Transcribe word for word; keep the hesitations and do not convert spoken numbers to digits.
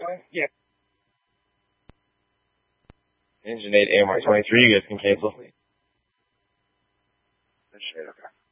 Yeah. Engine eight A M R twenty-three, you guys can cancel. Engine eight, okay.